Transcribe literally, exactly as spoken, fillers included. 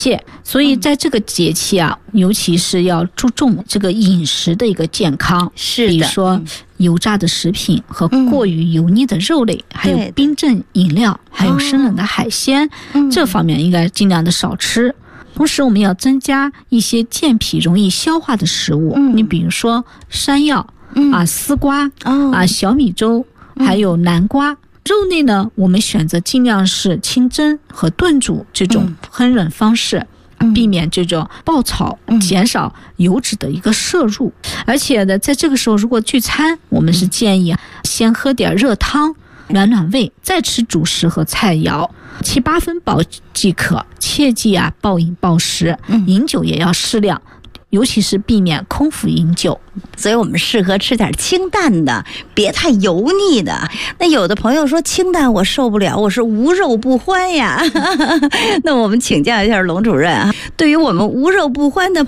戒，所以在这个节气啊，嗯、尤其是要注重这个饮食的一个健康， 是的， 比如说油炸的食品和过于油腻的肉类，嗯、还有冰镇饮料，还有生冷的海鲜，哦、这方面应该尽量的少吃。同时，我们要增加一些健脾容易消化的食物，嗯、你比如说山药、嗯、啊、丝瓜、哦、啊、小米粥，还有南瓜。肉类呢，我们选择尽量是清蒸和炖煮这种烹饪方式，嗯、避免这种爆炒，嗯、减少油脂的一个摄入。而且呢，在这个时候如果聚餐，我们是建议先喝点热汤暖暖胃，再吃主食和菜肴，七八分饱即可。切记啊，暴饮暴食，嗯、饮酒也要适量。尤其是避免空腹饮酒， 所以我们适合吃点清淡的，别太油腻的。那有的朋友说清淡我受不了，我是无肉不欢呀。那我们请教一下龙主任啊，对于我们无肉不欢的